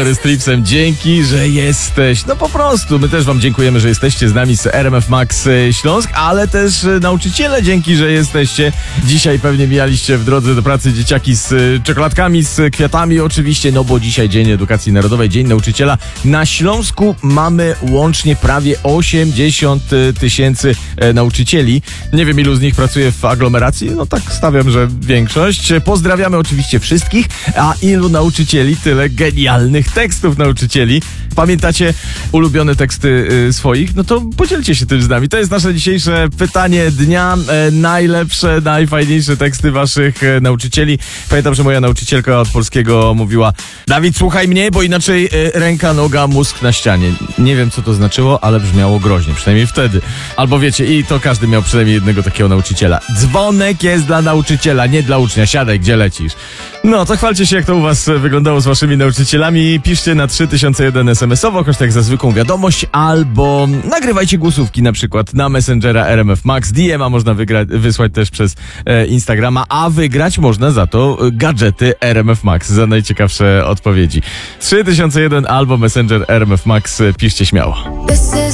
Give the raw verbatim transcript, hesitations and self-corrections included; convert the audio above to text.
Oliver Stripsem. Dzięki, że jesteś. No po prostu, my też wam dziękujemy, że jesteście z nami z R M F Max Śląsk, ale też nauczyciele, dzięki, że jesteście. Dzisiaj pewnie mijaliście w drodze do pracy dzieciaki z czekoladkami, z kwiatami oczywiście, no bo dzisiaj Dzień Edukacji Narodowej, Dzień Nauczyciela. Na Śląsku mamy łącznie prawie osiemdziesiąt tysięcy nauczycieli. Nie wiem, ilu z nich pracuje w aglomeracji, no tak stawiam, że większość. Pozdrawiamy oczywiście wszystkich, a ilu nauczycieli, tyle genialnych tekstów nauczycieli. Pamiętacie ulubione teksty y, swoich? No to podzielcie się tym z nami. To jest nasze dzisiejsze pytanie dnia. E, najlepsze, najfajniejsze teksty waszych e, nauczycieli. Pamiętam, że moja nauczycielka od polskiego mówiła: Dawid, słuchaj mnie, bo inaczej e, ręka, noga, mózg na ścianie. Nie wiem, co to znaczyło, ale brzmiało groźnie, przynajmniej wtedy. Albo wiecie, i to każdy miał przynajmniej jednego takiego nauczyciela. Dzwonek jest dla nauczyciela, nie dla ucznia. Siadaj, gdzie lecisz? No, to chwalcie się, jak to u was wyglądało z waszymi nauczycielami. Piszcie na trzy tysiące jeden es em esowo, jakoś tak za zwykłą wiadomość, albo nagrywajcie głosówki na przykład na Messengera R M F Max. D M a można wygrać, wysłać też przez e, Instagrama, a wygrać można za to gadżety R M F Max za najciekawsze odpowiedzi. trzy tysiące jeden albo Messenger R M F Max. Piszcie śmiało.